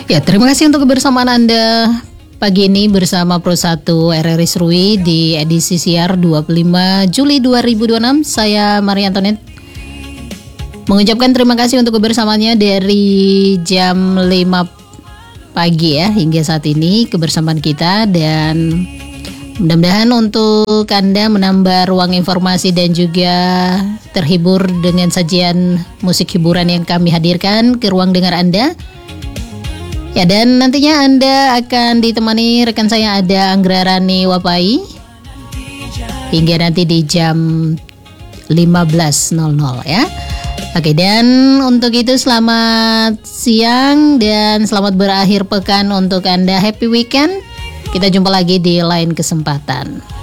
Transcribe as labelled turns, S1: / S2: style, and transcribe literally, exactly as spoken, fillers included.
S1: Ya, terima kasih untuk kebersamaan Anda pagi ini bersama Pro satu R R I Serui di edisi siar dua puluh lima Juli dua ribu dua puluh enam. Saya Maria Antoinette mengucapkan terima kasih untuk kebersamaannya dari jam lima pagi ya hingga saat ini kebersamaan kita, dan mudah-mudahan untuk Anda menambah ruang informasi dan juga terhibur dengan sajian musik hiburan yang kami hadirkan ke ruang dengar Anda. Ya, dan nantinya Anda akan ditemani rekan saya ada Anggra Rani Wapai hingga nanti di jam lima belas nol nol ya. Oke, dan untuk itu selamat siang dan selamat berakhir pekan untuk Anda. Happy weekend. Kita jumpa lagi di lain kesempatan.